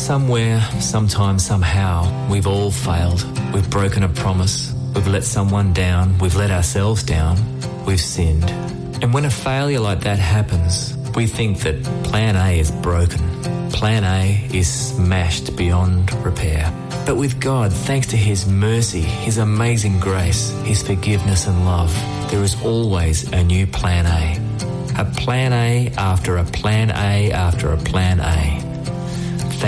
Somewhere, sometime, somehow, we've all failed. We've broken a promise. We've let someone down. We've let ourselves down. We've sinned. And when a failure like that happens, we think that plan A is broken. Plan A is smashed beyond repair. But with God, thanks to His mercy, His amazing grace, His forgiveness and love, there is always a new plan A. A plan A after a plan A after a plan A.